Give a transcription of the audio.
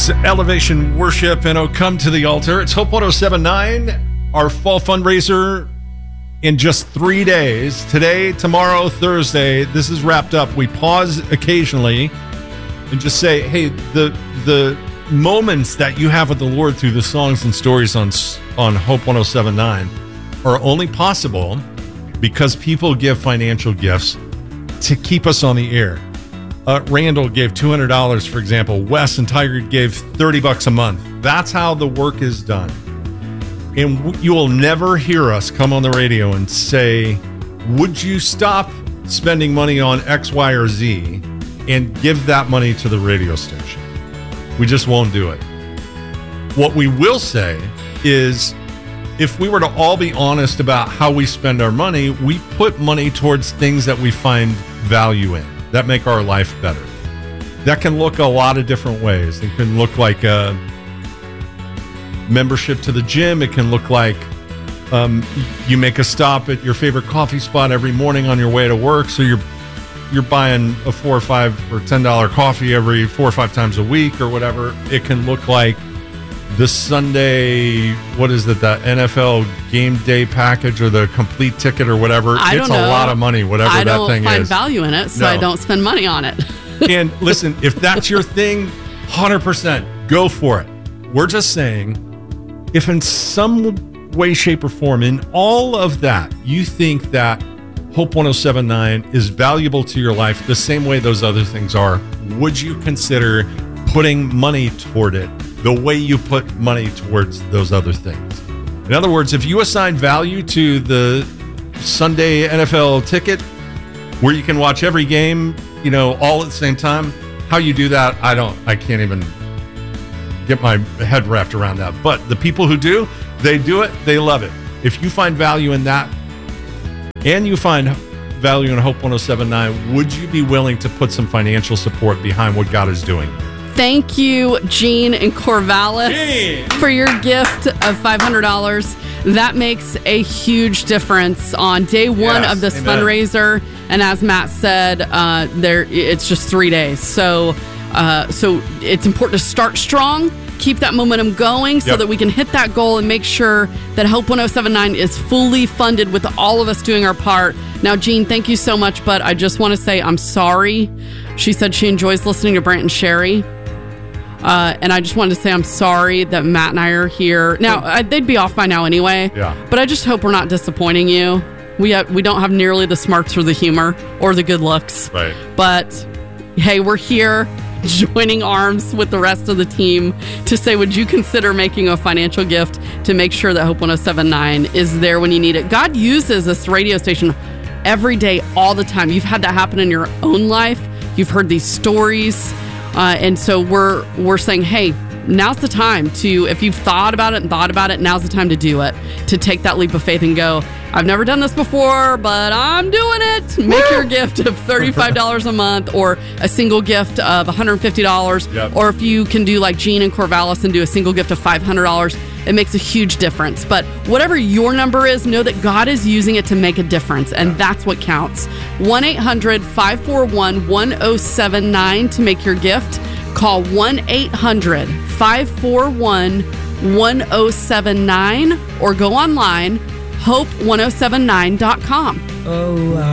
It's Elevation Worship and Come to the Altar. It's Hope 107.9, our fall fundraiser in just 3 days. Today, tomorrow, Thursday, this is wrapped up. We pause occasionally and just say, hey, the moments that you have with the Lord through the songs and stories on Hope 107.9 are only possible because people give financial gifts to keep us on the air. Randall gave $200, for example. Wes and Tiger gave $30 a month. That's how the work is done. And you will never hear us come on the radio and say, would you stop spending money on X, Y, or Z and give that money to the radio station? We just won't do it. What we will say is, if we were to all be honest about how we spend our money, we put money towards things that we find value in, that make our life better. That can look a lot of different ways. It can look like a membership to the gym. It can look like you make a stop at your favorite coffee spot every morning on your way to work, so you're buying a $4 or $5 or $10 coffee every 4 or 5 times a week or whatever. It can look like the Sunday, what is it, the NFL game day package or the complete ticket or whatever. It's a lot of money, whatever that thing is. I don't find value in it, so I don't spend money on it. And listen, if that's your thing, 100% go for it. We're just saying, if in some way, shape, or form, in all of that, you think that Hope 107.9 is valuable to your life the same way those other things are, would you consider putting money toward it the way you put money towards those other things? In other words, if you assign value to the Sunday NFL ticket where you can watch every game, all at the same time, how you do that, I can't even get my head wrapped around that. But the people who do, they do it, they love it. If you find value in that and you find value in Hope 107.9, would you be willing to put some financial support behind what God is doing? Thank you, Gene and Corvallis, for your gift of $500. That makes a huge difference on day one of this fundraiser. And as Matt said, it's just 3 days. So it's important to start strong, keep that momentum going so that we can hit that goal and make sure that Hope 107.9 is fully funded with all of us doing our part. Now, Jean, thank you so much, but I just want to say I'm sorry. She said she enjoys listening to Brant and Sherry. And I just wanted to say I'm sorry that Matt and I are here. Now, they'd be off by now anyway. Yeah. But I just hope we're not disappointing you. We don't have nearly the smarts or the humor or the good looks. Right. But, hey, we're here joining arms with the rest of the team to say, would you consider making a financial gift to make sure that Hope 107.9 is there when you need it? God uses this radio station every day, all the time. You've had that happen in your own life. You've heard these stories. And so we're saying, hey, now's the time to, if you've thought about it, now's the time to do it, to take that leap of faith and go, I've never done this before, but I'm doing it. Make your gift of $35 a month or a single gift of $150. Yep. Or if you can do like Gene and Corvallis and do a single gift of $500, it makes a huge difference. But whatever your number is, know that God is using it to make a difference, and that's what counts. 1-800-541-1079 to make your gift. Call 1-800-541-1079 or go online, hope1079.com. Oh,